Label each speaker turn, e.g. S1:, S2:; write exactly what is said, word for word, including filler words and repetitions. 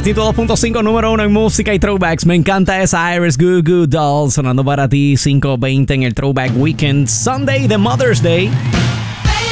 S1: City dos punto cinco, número uno en música y throwbacks. Me encanta esa Iris Goo Goo Doll sonando para ti cinco veinte en el Throwback Weekend Sunday de Mother's Day.